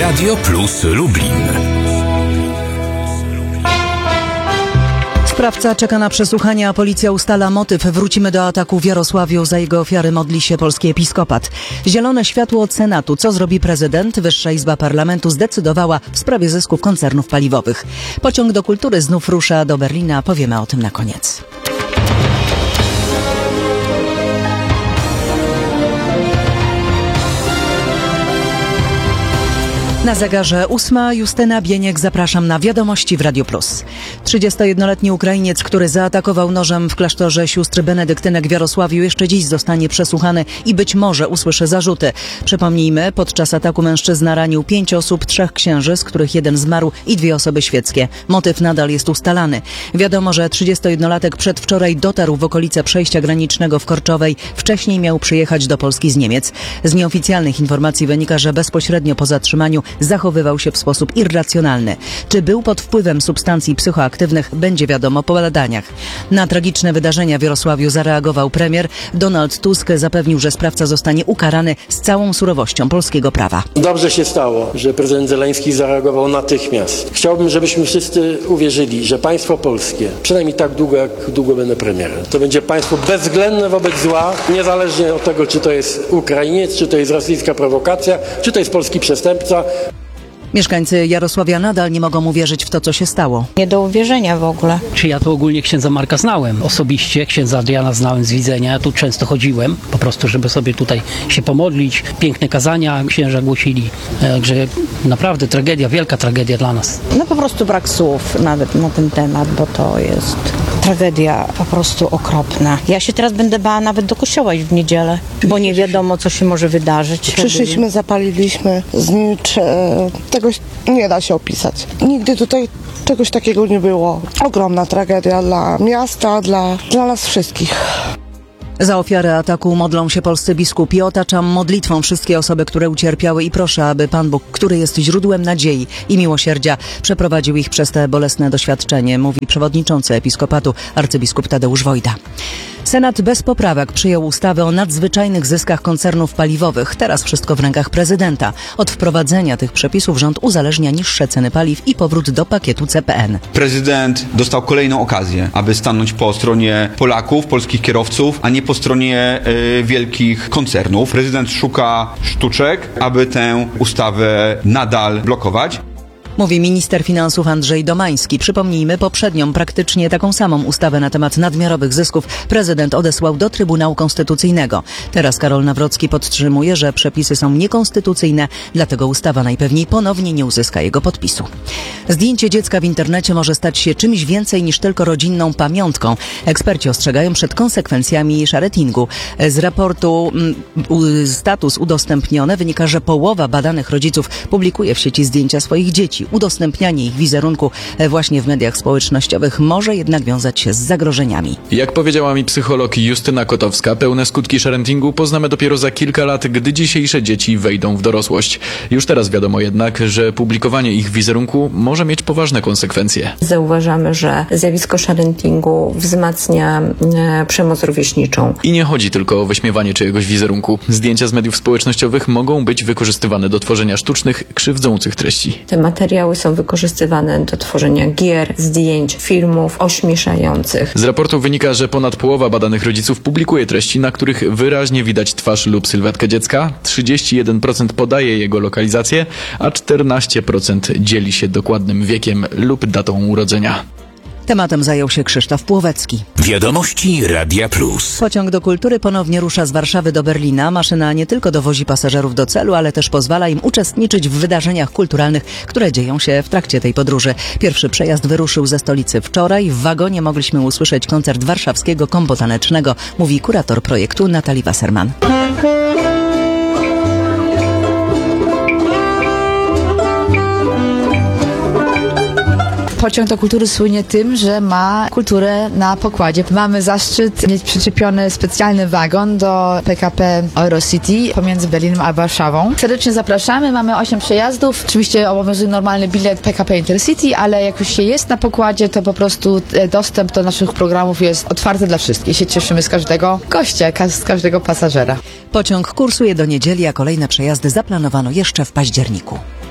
Radio Plus Lublin. Sprawca czeka na przesłuchanie, a policja ustala motyw. Wrócimy do ataku w Jarosławiu. Za jego ofiary modli się polski episkopat. Zielone światło od Senatu. Co zrobi prezydent? Wyższa Izba Parlamentu zdecydowała w sprawie zysków koncernów paliwowych. Pociąg do kultury znów rusza do Berlina. Powiemy o tym na koniec. Na zegarze 8. Justyna Bieniek, zapraszam na wiadomości w Radio Plus. 31-letni Ukrainiec, który zaatakował nożem w klasztorze sióstr benedyktynek w Jarosławiu, jeszcze dziś zostanie przesłuchany i być może usłyszy zarzuty. Przypomnijmy, podczas ataku mężczyzna ranił 5 osób, 3 księży, z których 1 zmarł i 2 osoby świeckie. Motyw nadal jest ustalany. Wiadomo, że 31-latek przedwczoraj dotarł w okolice przejścia granicznego w Korczowej. Wcześniej miał przyjechać do Polski z Niemiec. Z nieoficjalnych informacji wynika, że bezpośrednio po zatrzymaniu zachowywał się w sposób irracjonalny. Czy był pod wpływem substancji psychoaktywnych, będzie wiadomo po badaniach. Na tragiczne wydarzenia w Jarosławiu zareagował premier. Donald Tusk zapewnił, że sprawca zostanie ukarany z całą surowością polskiego prawa. Dobrze się stało, że prezydent Zełenski zareagował natychmiast. Chciałbym, żebyśmy wszyscy uwierzyli, że państwo polskie, przynajmniej tak długo, jak długo będę premierem, to będzie państwo bezwzględne wobec zła, niezależnie od tego, czy to jest Ukrainiec, czy to jest rosyjska prowokacja, czy to jest polski przestępca. Mieszkańcy Jarosławia nadal nie mogą uwierzyć w to, co się stało. Nie do uwierzenia w ogóle. Czy ja tu ogólnie księdza Marka znałem osobiście, księdza Adriana znałem z widzenia, ja tu często chodziłem, po prostu, żeby sobie tutaj się pomodlić. Piękne kazania księża głosili, że naprawdę tragedia, wielka tragedia dla nas. No po prostu brak słów nawet na ten temat, bo to jest tragedia po prostu okropna. Ja się teraz będę bała nawet do kościoła iść w niedzielę, bo nie wiadomo, co się może wydarzyć. Przyszliśmy, zapaliliśmy, tego nie da się opisać. Nigdy tutaj czegoś takiego nie było. Ogromna tragedia dla miasta, dla nas wszystkich. Za ofiarę ataku modlą się polscy biskupi. Otaczam modlitwą wszystkie osoby, które ucierpiały i proszę, aby Pan Bóg, który jest źródłem nadziei i miłosierdzia, przeprowadził ich przez te bolesne doświadczenie, mówi przewodniczący episkopatu arcybiskup Tadeusz Wojda. Senat bez poprawek przyjął ustawę o nadzwyczajnych zyskach koncernów paliwowych. Teraz wszystko w rękach prezydenta. Od wprowadzenia tych przepisów rząd uzależnia niższe ceny paliw i powrót do pakietu CPN. Prezydent dostał kolejną okazję, aby stanąć po stronie Polaków, polskich kierowców, a nie po stronie wielkich koncernów. Prezydent szuka sztuczek, aby tę ustawę nadal blokować. Mówi minister finansów Andrzej Domański. Przypomnijmy, poprzednią, praktycznie taką samą ustawę na temat nadmiarowych zysków prezydent odesłał do Trybunału Konstytucyjnego. Teraz Karol Nawrocki podtrzymuje, że przepisy są niekonstytucyjne, dlatego ustawa najpewniej ponownie nie uzyska jego podpisu. Zdjęcie dziecka w internecie może stać się czymś więcej niż tylko rodzinną pamiątką. Eksperci ostrzegają przed konsekwencjami sharetingu. Z raportu Status udostępnione wynika, że połowa badanych rodziców publikuje w sieci zdjęcia swoich dzieci. Udostępnianie ich wizerunku właśnie w mediach społecznościowych może jednak wiązać się z zagrożeniami. Jak powiedziała mi psycholog Justyna Kotowska, pełne skutki sharentingu poznamy dopiero za kilka lat, gdy dzisiejsze dzieci wejdą w dorosłość. Już teraz wiadomo jednak, że publikowanie ich wizerunku może mieć poważne konsekwencje. Zauważamy, że zjawisko sharentingu wzmacnia przemoc rówieśniczą. I nie chodzi tylko o wyśmiewanie czyjegoś wizerunku. Zdjęcia z mediów społecznościowych mogą być wykorzystywane do tworzenia sztucznych, krzywdzących treści. Te materiały są wykorzystywane do tworzenia gier, zdjęć, filmów ośmieszających. Z raportu wynika, że ponad połowa badanych rodziców publikuje treści, na których wyraźnie widać twarz lub sylwetkę dziecka, 31% podaje jego lokalizację, a 14% dzieli się dokładnym wiekiem lub datą urodzenia. Tematem zajął się Krzysztof Płowecki. Wiadomości Radia Plus. Pociąg do kultury ponownie rusza z Warszawy do Berlina. Maszyna nie tylko dowozi pasażerów do celu, ale też pozwala im uczestniczyć w wydarzeniach kulturalnych, które dzieją się w trakcie tej podróży. Pierwszy przejazd wyruszył ze stolicy wczoraj. W wagonie mogliśmy usłyszeć koncert warszawskiego kombo tanecznego, mówi kurator projektu Natalii Wasserman. Pociąg do kultury słynie tym, że ma kulturę na pokładzie. Mamy zaszczyt mieć przyczepiony specjalny wagon do PKP Eurocity pomiędzy Berlinem a Warszawą. Serdecznie zapraszamy, mamy 8 przejazdów. Oczywiście obowiązuje normalny bilet PKP Intercity, ale jak już się jest na pokładzie, to po prostu dostęp do naszych programów jest otwarty dla wszystkich. Się cieszymy z każdego gościa, z każdego pasażera. Pociąg kursuje do niedzieli, a kolejne przejazdy zaplanowano jeszcze w październiku.